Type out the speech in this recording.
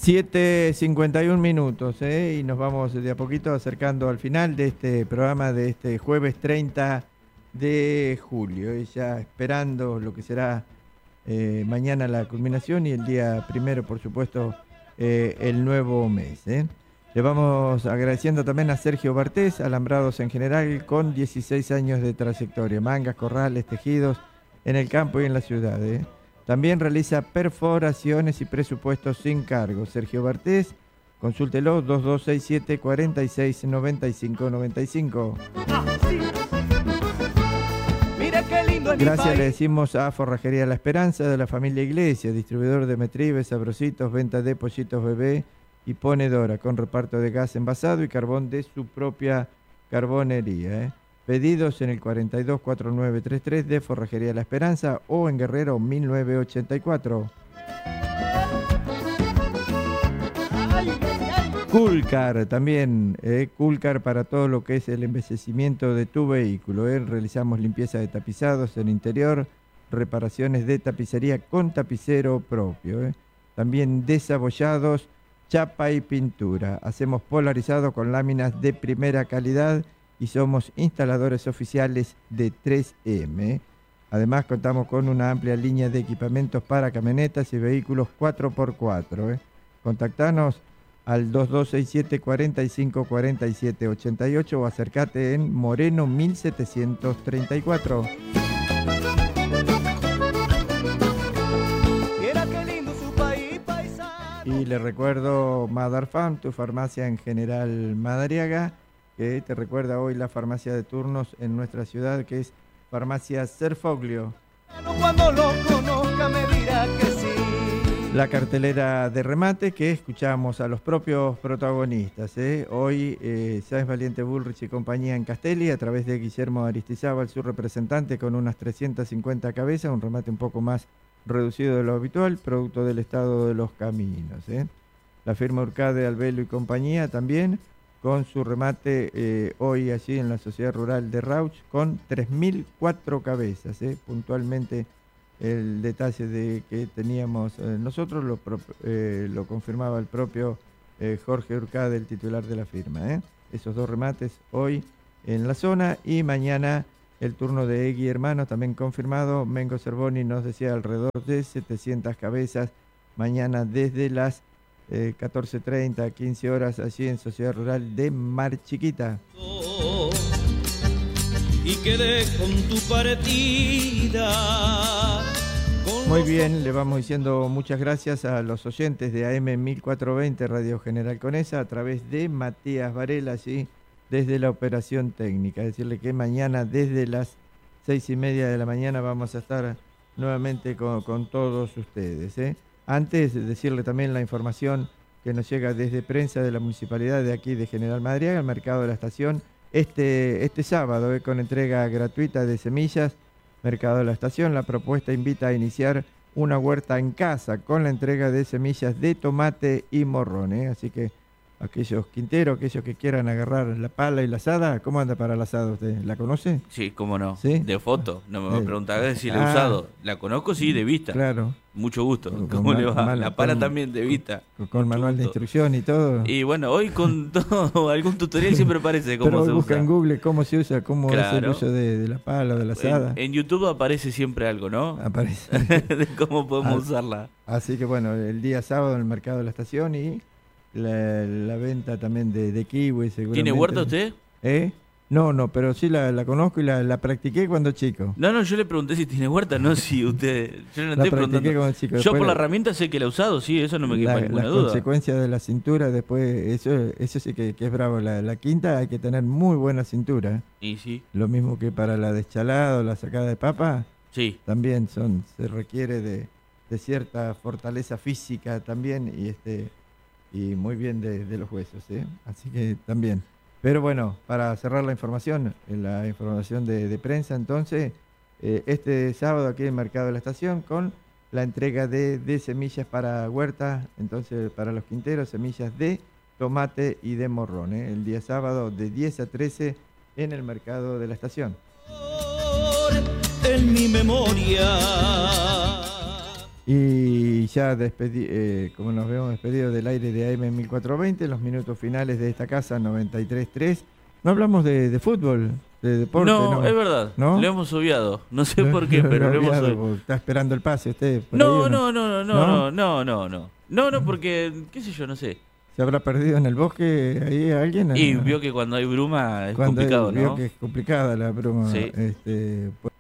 7:51 minutos, y nos vamos de a poquito acercando al final de este programa de este jueves 30 de julio, y ya esperando lo que será mañana la culminación y el día primero, por supuesto, el nuevo mes. Le vamos agradeciendo también a Sergio Bartés, Alambrados en General, con 16 años de trayectoria, mangas, corrales, tejidos en el campo y en la ciudad. También realiza perforaciones y presupuestos sin cargo. Sergio Bartés, consúltelo, 2267 46 95 95. Mira qué lindo es mi Gracias país. le decimos a Forrajería La Esperanza de la familia Iglesia, distribuidor de metribes, sabrositos, venta de pollitos bebé y ponedora, con reparto de gas envasado y carbón de su propia carbonería. Pedidos en el 424933 de Forrajería La Esperanza o en Guerrero 1984. Coolcar también, Coolcar para todo lo que es el embellecimiento de tu vehículo. Realizamos limpieza de tapizados en interior, reparaciones de tapicería con tapicero propio. También desabollados, chapa y pintura. Hacemos polarizado con láminas de primera calidad y somos instaladores oficiales de 3M. Además contamos con una amplia línea de equipamientos para camionetas y vehículos 4x4. Contactanos al 2267 45 47 88 o acércate en Moreno 1734. Mira qué lindo su país, paisano. Y le recuerdo Madarfam, tu farmacia en General Madariaga, que te recuerda hoy la farmacia de turnos en nuestra ciudad, que es Farmacia Serfoglio. Cuando lo conozca me dirá que sí. La cartelera de remate que escuchamos a los propios protagonistas. Hoy Sáenz Valiente Bullrich y compañía en Castelli, a través de Guillermo Aristizábal, su representante, con unas 350 cabezas, un remate un poco más reducido de lo habitual, producto del estado de los caminos. La firma Urcade, Albelo y compañía también, con su remate hoy allí en la Sociedad Rural de Rauch, con 3.004 cabezas. Puntualmente el detalle de que teníamos nosotros lo confirmaba el propio Jorge Urcade, el titular de la firma. Esos dos remates hoy en la zona, y mañana el turno de Egui Hermanos, también confirmado. Mengo Cervoni nos decía alrededor de 700 cabezas, mañana desde las 14:30, 15 horas, allí en Sociedad Rural de Mar Chiquita. Y quedé con tu partida. Muy bien, le vamos diciendo muchas gracias a los oyentes de AM 1420 Radio General Conesa, a través de Matías Varela, allí desde la operación técnica. Decirle que mañana desde las 6:30 de la mañana vamos a estar nuevamente con todos ustedes. Antes de decirle también la información que nos llega desde prensa de la municipalidad de aquí de General Madariaga, el mercado de la estación, este sábado, con entrega gratuita de semillas. Mercado de la estación, la propuesta invita a iniciar una huerta en casa con la entrega de semillas de tomate y morrón. Así que aquellos quinteros, aquellos que quieran agarrar la pala y la asada, ¿cómo anda para la asada usted? ¿La conoce? Sí, cómo no. ¿Sí? De foto. No me va a preguntar si la he usado. La conozco, sí, de vista. Claro. Mucho gusto. ¿Cómo le va? La pala también de vista. Con manual de instrucción y todo. Y bueno, hoy con todo, algún tutorial siempre aparece cómo Pero se busca usa. en Google cómo se usa, cómo es el Claro. uso de la pala o de la asada. En YouTube aparece siempre algo, ¿no? Aparece. De cómo podemos usarla. Así que bueno, el día sábado en el mercado de la estación, y la venta también de kiwi, seguramente. ¿Tiene huerta usted? No, pero sí la conozco y la practiqué cuando chico. No, yo le pregunté si tiene huerta, no si usted... Yo no La estoy practiqué preguntando. cuando chico. Yo Después por la herramienta sé que la he usado, sí, eso no me queda ninguna las duda. consecuencias de la cintura, después, eso sí que es bravo. La quinta hay que tener muy buena cintura. Y sí, Lo mismo que para la deschalada o la sacada de papa, sí. también se requiere de cierta fortaleza física también, y muy bien de los huesos, así que también. Pero bueno, para cerrar la información de prensa, entonces, este sábado aquí en el Mercado de la Estación, con la entrega de semillas para huerta, entonces para los quinteros, semillas de tomate y de morrón, el día sábado de 10 a 13 en el Mercado de la Estación. En mi memoria. Y ya como nos vemos despedidos del aire de AM 1420, los minutos finales de esta casa 93.3. No hablamos de fútbol, de deporte. No, es verdad, ¿no? lo hemos obviado. No sé por qué, pero lo hemos obviado. ¿Está esperando el pase usted? No, porque, qué sé yo, no sé. ¿Se habrá perdido en el bosque ahí alguien? Y vio que cuando hay bruma es complicado, ¿no? Vio que es complicada la bruma. Sí.